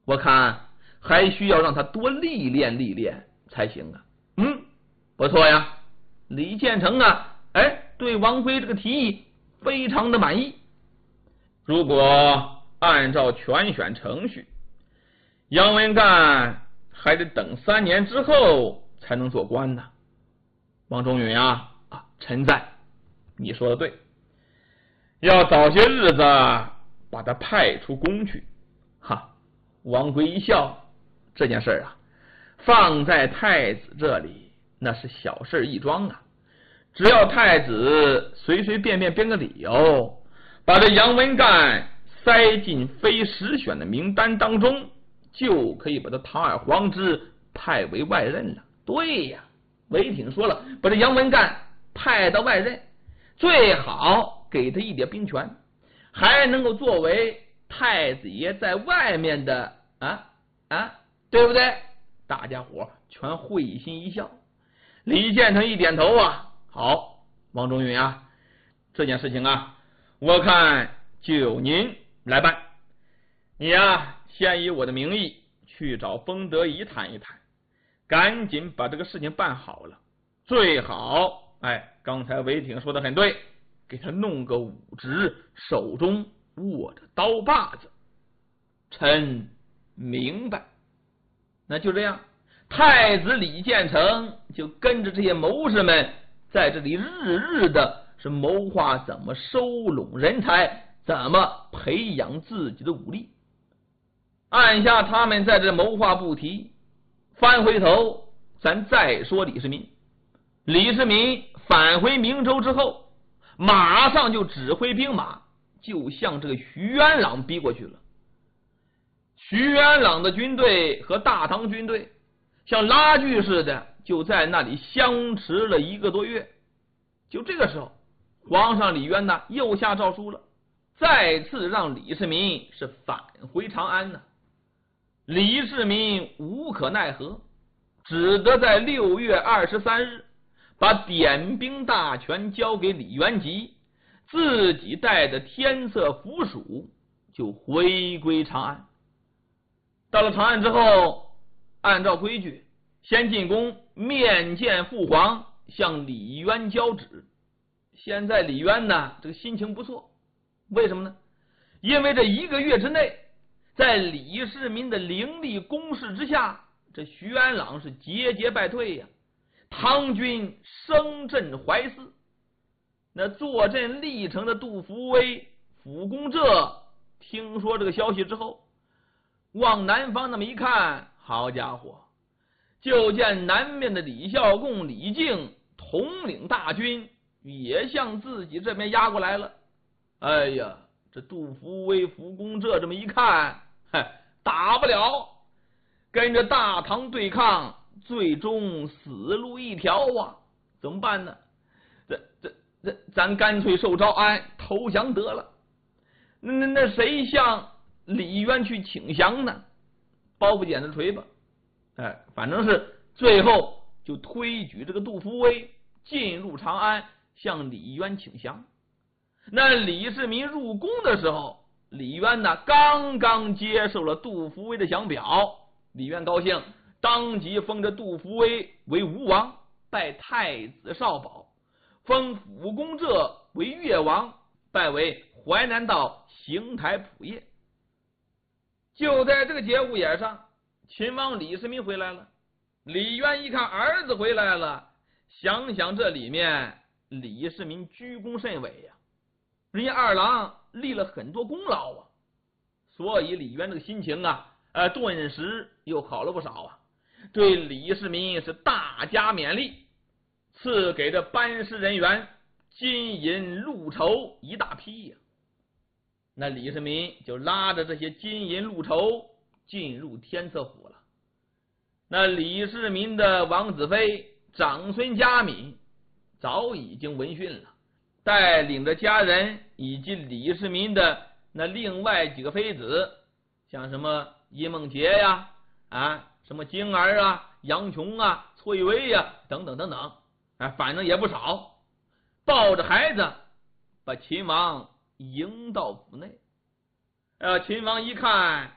我看还需要让他多历练历练才行啊。不错呀，李建成啊，对王辉这个提议非常的满意。如果按照全选程序，杨文干还得等3年之后才能做官呢。王中允啊，臣在，你说的对，要早些日子把他派出宫去。王辉一笑，这件事啊，放在太子这里那是小事一桩啊，只要太子随随便便编个理由，把这杨文干塞进非实选的名单当中，就可以把他堂而皇之派为外任了。对呀，韦挺说了，把这杨文干派到外任，最好给他一点兵权，还能够作为太子爷在外面的对不对？大家伙全会心一笑。李建成一点头啊，好，王中允啊，这件事情啊，我看就由您来办。你啊，先以我的名义去找封德仪谈一谈，赶紧把这个事情办好了。最好，刚才韦挺说的很对，给他弄个武职，手中握着刀把子。臣明白。那就这样，太子李建成就跟着这些谋士们在这里日日的是谋划怎么收拢人才，怎么培养自己的武力。按下他们在这谋划不提，翻回头咱再说李世民。李世民返回明州之后，马上就指挥兵马就向这个徐元朗逼过去了。徐元朗的军队和大唐军队像拉锯似的，就在那里相持了1个多月。就这个时候，皇上李渊呢又下诏书了，再次让李世民是返回长安呢。李世民无可奈何，只得在6月23日把点兵大权交给李元吉，自己带着天策府属就回归长安。到了长安之后，按照规矩，先进宫面见父皇，向李渊交旨。现在李渊呢，这个心情不错，为什么呢？因为这1个月之内，在李世民的凌厉攻势之下，这徐元朗是节节败退呀，唐军声震淮泗。那坐镇历城的杜伏威、府公仄听说这个消息之后，往南方那么一看，好家伙，就见南面的李孝恭、李靖统领大军也向自己这边压过来了。这杜伏威、府公仄这么一看，打不了，跟着大唐对抗，最终死路一条啊！怎么办呢？咱干脆受诏安投降得了。那谁向李渊去请降呢？包不剪子锤吧，反正是最后就推举这个杜伏威进入长安，向李渊请降。那李世民入宫的时候，李渊呢刚刚接受了杜伏威的降表，李渊高兴，当即封着杜伏威为吴王，拜太子少保，封府公仄为越王，拜为淮南道邢台仆射。就在这个节骨眼上，秦王李世民回来了。李渊一看儿子回来了，想想这里面李世民居功甚伟呀，人家二郎立了很多功劳啊，所以李渊这个心情啊，顿时又好了不少啊，对李世民是大加勉励，赐给这班师人员金银禄绸一大批呀。那李世民就拉着这些金银禄绸进入天策府了。那李世民的王子妃长孙嘉敏早已经闻讯了，带领着家人以及李世民的那另外几个妃子，像什么叶梦洁呀、什么晶儿啊、杨琼啊、翠微呀等等等等，反正也不少，抱着孩子把秦王迎到府内。秦王一看